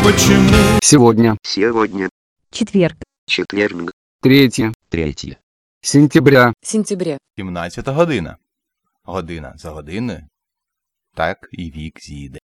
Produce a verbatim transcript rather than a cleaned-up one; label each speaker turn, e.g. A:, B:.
A: почему?
B: Сегодня.
C: Сегодня.
D: Четверг.
C: Четверг.
B: Третье.
C: Третье.
B: Сентября.
E: Сентября.
A: сімнадцята година. Година за годиною. Так і вік зійде.